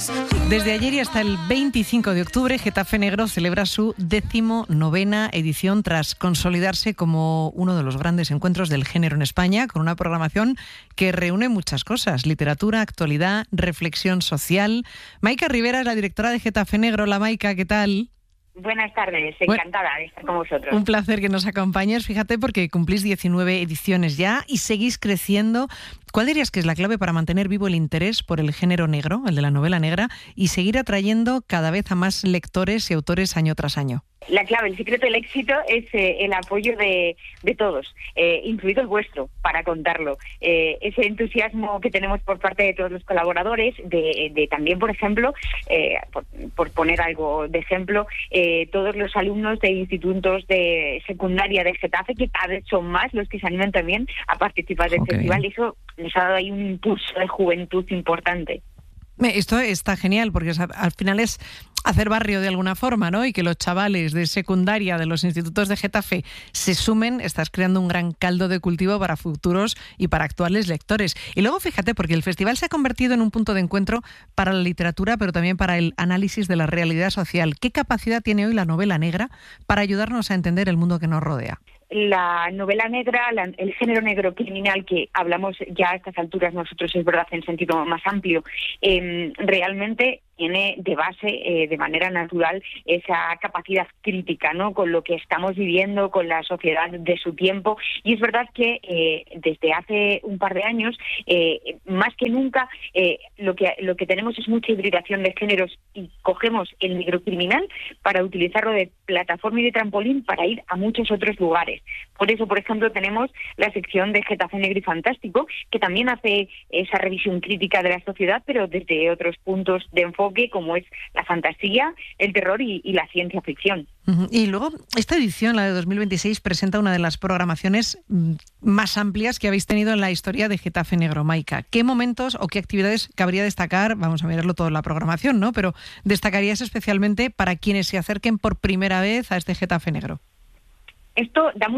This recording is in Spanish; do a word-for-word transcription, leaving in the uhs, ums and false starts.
Desde ayer y hasta el veinticinco de octubre, Getafe Negro celebra su decimonovena edición tras consolidarse como uno de los grandes encuentros del género en España, con una programación que reúne muchas cosas: literatura, actualidad, reflexión social. Maika Rivera es la directora de Getafe Negro. Hola, Maika, ¿qué tal? Buenas tardes, encantada bueno, de estar con vosotros. Un placer que nos acompañes, fíjate, porque cumplís diecinueve ediciones ya y seguís creciendo. ¿Cuál dirías que es la clave para mantener vivo el interés por el género negro, el de la novela negra, y seguir atrayendo cada vez a más lectores y autores año tras año? La clave, el secreto del éxito es eh, el apoyo de, de todos, eh, incluido el vuestro, para contarlo. Eh, ese entusiasmo que tenemos por parte de todos los colaboradores, de, de también, por ejemplo, eh, por, por poner algo de ejemplo, eh, todos los alumnos de institutos de secundaria de Getafe, que cada vez son más los que se animan también a participar del okay. festival, y eso nos ha dado ahí un impulso de juventud importante. Esto está genial, porque al final es hacer barrio de alguna forma, ¿no? Y que los chavales de secundaria de los institutos de Getafe se sumen. Estás creando un gran caldo de cultivo para futuros y para actuales lectores. Y luego fíjate, porque el festival se ha convertido en un punto de encuentro para la literatura, pero también para el análisis de la realidad social. ¿Qué capacidad tiene hoy la novela negra para ayudarnos a entender el mundo que nos rodea? La novela negra, la, el género negro criminal, que hablamos ya a estas alturas nosotros, es verdad, en sentido más amplio, eh, realmente tiene de base, eh, de manera natural, esa capacidad crítica, ¿no?, con lo que estamos viviendo, con la sociedad de su tiempo. Y es verdad que eh, desde hace un par de años, eh, más que nunca, eh, lo que lo que tenemos es mucha hibridación de géneros, y cogemos el negro criminal para utilizarlo de plataforma y de trampolín para ir a muchos otros lugares. Por eso, por ejemplo, tenemos la sección de Getafe Negro y Fantástico, que también hace esa revisión crítica de la sociedad, pero desde otros puntos de enfoque, como es la fantasía, el terror y, y la ciencia ficción. Uh-huh. Y luego, esta edición, la de dos mil veintiséis, presenta una de las programaciones más amplias que habéis tenido en la historia de Getafe Negro. Maika, ¿qué momentos o qué actividades cabría destacar? Vamos a mirarlo todo en la programación, ¿no? Pero destacarías especialmente para quienes se acerquen por primera vez a este Getafe Negro. Esto da mucho